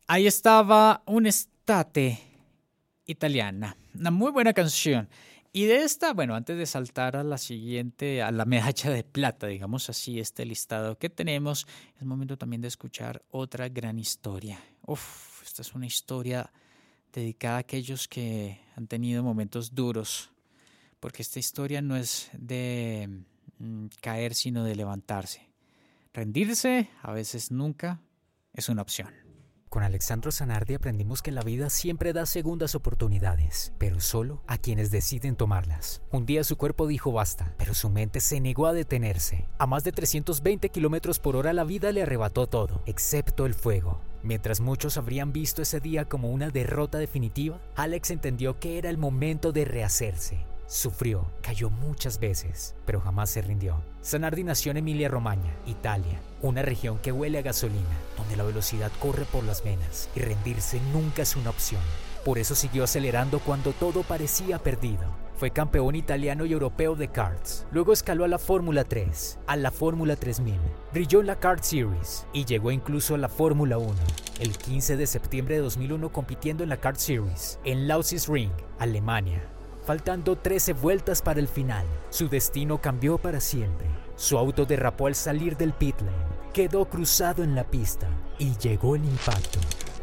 Ahí estaba Un'estate italiana, una muy buena canción. Y de esta, bueno, antes de saltar a la siguiente, a la medalla de plata, digamos así, este listado que tenemos, es momento también de escuchar otra gran historia. Esta es una historia dedicada a aquellos que han tenido momentos duros, porque esta historia no es de caer, sino de levantarse. Rendirse, a veces nunca, es una opción. Con Alexandro Zanardi aprendimos que la vida siempre da segundas oportunidades, pero solo a quienes deciden tomarlas. Un día su cuerpo dijo basta, pero su mente se negó a detenerse. A más de 320 kilómetros por hora la vida le arrebató todo, excepto el fuego. Mientras muchos habrían visto ese día como una derrota definitiva, Alex entendió que era el momento de rehacerse. Sufrió, cayó muchas veces, pero jamás se rindió. Zanardi nació en Emilia-Romagna, Italia, una región que huele a gasolina, donde la velocidad corre por las venas y rendirse nunca es una opción. Por eso siguió acelerando cuando todo parecía perdido. Fue campeón italiano y europeo de karts. Luego escaló a la Fórmula 3, a la Fórmula 3000. Brilló en la Kart Series y llegó incluso a la Fórmula 1. El 15 de septiembre de 2001 compitiendo en la Kart Series, en Lausitzring, Alemania. Faltando 13 vueltas para el final, su destino cambió para siempre. Su auto derrapó al salir del pit lane, quedó cruzado en la pista y llegó el impacto.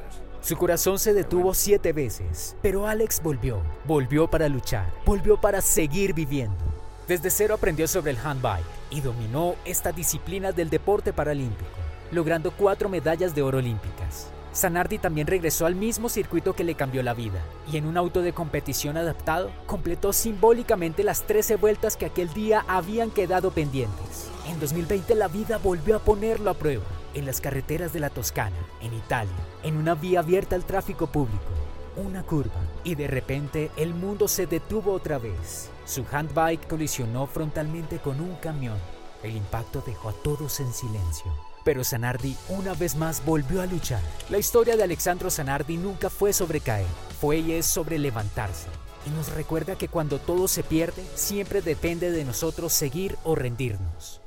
Su corazón se detuvo 7 veces, pero Alex volvió para luchar, volvió para seguir viviendo. Desde cero aprendió sobre el handbike y dominó esta disciplina del deporte paralímpico, logrando 4 medallas de oro olímpicas. Zanardi también regresó al mismo circuito que le cambió la vida y en un auto de competición adaptado completó simbólicamente las 13 vueltas que aquel día habían quedado pendientes. En 2020 la vida volvió a ponerlo a prueba en las carreteras de la Toscana, en Italia, en una vía abierta al tráfico público, una curva y de repente el mundo se detuvo otra vez. Su handbike colisionó frontalmente con un camión. El impacto dejó a todos en silencio. Pero Zanardi una vez más volvió a luchar. La historia de Alexandro Zanardi nunca fue sobre caer, fue y es sobre levantarse. Y nos recuerda que cuando todo se pierde, siempre depende de nosotros seguir o rendirnos.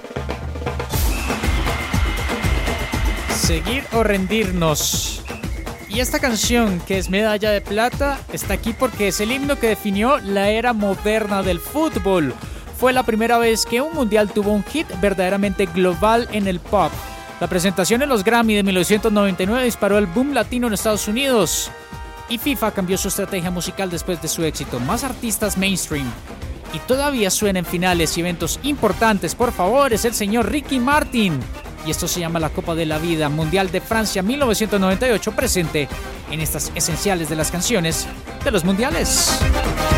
Seguir o rendirnos. Y esta canción, que es medalla de plata, está aquí porque es el himno que definió la era moderna del fútbol. Fue la primera vez que un mundial tuvo un hit verdaderamente global en el pop. La presentación en los Grammy de 1999 disparó el boom latino en Estados Unidos. Y FIFA cambió su estrategia musical después de su éxito. Más artistas mainstream. Y todavía suena en finales y eventos importantes. Por favor, es el señor Ricky Martin. Y esto se llama la Copa de la Vida Mundial de Francia 1998, presente en estas esenciales de las canciones de los mundiales.